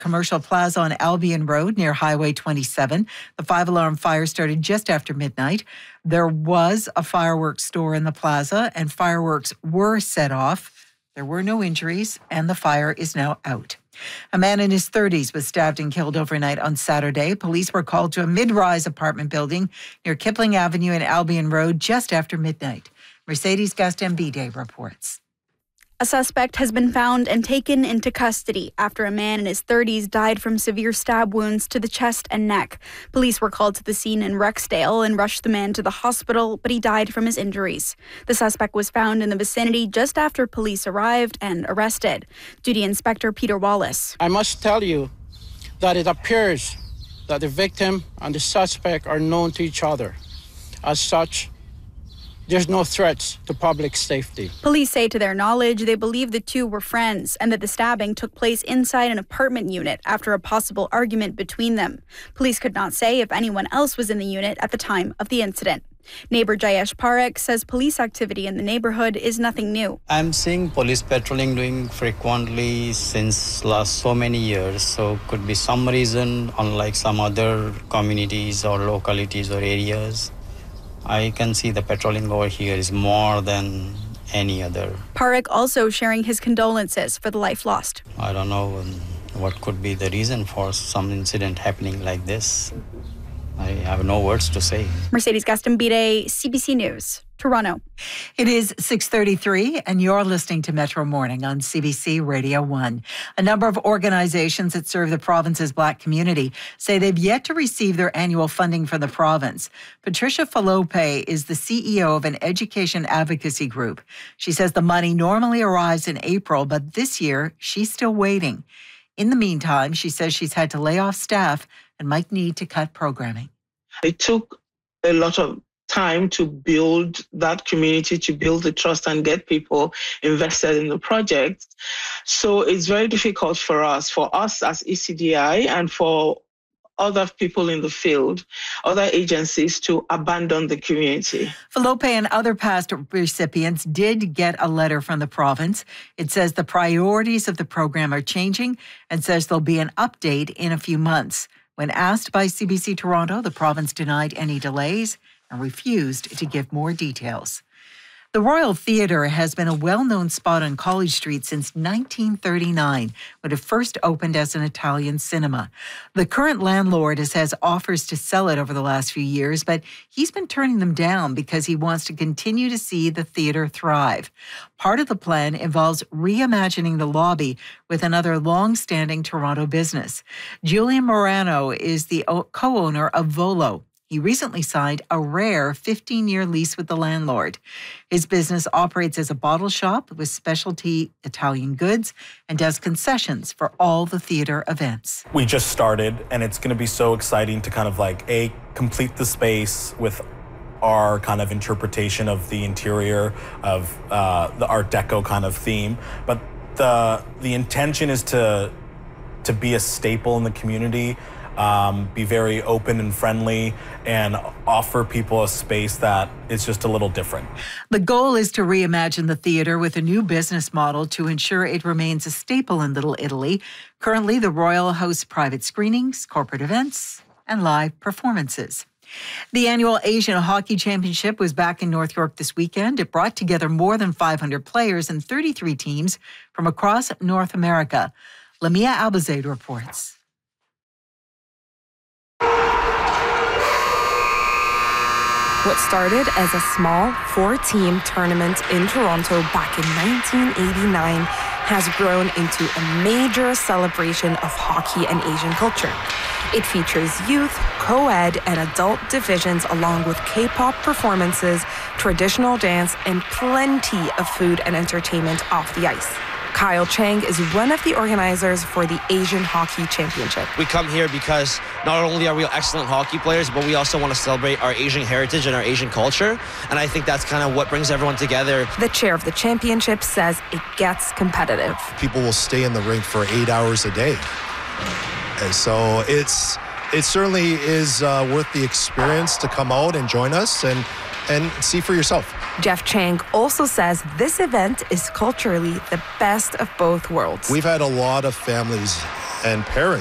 commercial plaza on Albion Road near Highway 27. The 5-alarm fire started just after midnight. There was a fireworks store in the plaza, and fireworks were set off. There were no injuries, and the fire is now out. A man in his 30s was stabbed and killed overnight on Saturday. Police were called to a mid-rise apartment building near Kipling Avenue and Albion Road just after midnight. Mercedes Gastambide reports. A suspect has been found and taken into custody after a man in his 30s died from severe stab wounds to the chest and neck. Police were called to the scene in Rexdale and rushed the man to the hospital, but he died from his injuries. The suspect was found in the vicinity just after police arrived and arrested. Duty Inspector Peter Wallace. I must tell you that it appears that the victim and the suspect are known to each other. As such, there's no threats to public safety. Police say to their knowledge, they believe the two were friends and that the stabbing took place inside an apartment unit after a possible argument between them. Police could not say if anyone else was in the unit at the time of the incident. Neighbor Jayesh Parekh says police activity in the neighborhood is nothing new. I'm seeing police patrolling doing frequently since last so many years. So could be some reason, unlike some other communities or localities or areas. I can see the patrolling over here is more than any other. Parekh also sharing his condolences for the life lost. I don't know what could be the reason for some incident happening like this. I have no words to say. Mercedes Gastambide, CBC News, Toronto. It is 6:33, and you're listening to Metro Morning on CBC Radio 1. A number of organizations that serve the province's Black community say they've yet to receive their annual funding from the province. Patricia Falope is the CEO of an education advocacy group. She says the money normally arrives in April, but this year she's still waiting. In the meantime, she says she's had to lay off staff and might need to cut programming. It took a lot of time to build that community, to build the trust and get people invested in the project. So it's very difficult for us as ECDI and for other people in the field, other agencies to abandon the community. Falope and other past recipients did get a letter from the province. It says the priorities of the program are changing and says there'll be an update in a few months. When asked by CBC Toronto, the province denied any delays and refused to give more details. The Royal Theatre has been a well-known spot on College Street since 1939, when it first opened as an Italian cinema. The current landlord has offers to sell it over the last few years, but he's been turning them down because he wants to continue to see the theatre thrive. Part of the plan involves reimagining the lobby with another long-standing Toronto business. Julian Morano is the co-owner of Volo. He recently signed a rare 15-year lease with the landlord. His business operates as a bottle shop with specialty Italian goods and does concessions for all the theater events. We just started, and it's going to be so exciting to kind of complete the space with our kind of interpretation of the interior of the Art Deco kind of theme. But the intention is to be a staple in the community, be very open and friendly, and offer people a space that is just a little different. The goal is to reimagine the theatre with a new business model to ensure it remains a staple in Little Italy. Currently, the Royal hosts private screenings, corporate events, and live performances. The annual Asian Hockey Championship was back in North York this weekend. It brought together more than 500 players and 33 teams from across North America. Lamia Albazaid reports. What started as a small 4-team tournament in Toronto back in 1989 has grown into a major celebration of hockey and Asian culture. It features youth, co-ed, and adult divisions along with K-pop performances, traditional dance, and plenty of food and entertainment off the ice. Kyle Chang is one of the organizers for the Asian Hockey Championship. We come here because not only are we excellent hockey players, but we also want to celebrate our Asian heritage and our Asian culture. And I think that's kind of what brings everyone together. The chair of the championship says it gets competitive. People will stay in the rink for 8 hours a day. And so it certainly is worth the experience to come out and join us and see for yourself. Jeff Chang also says this event is culturally the best of both worlds. We've had a lot of families and parents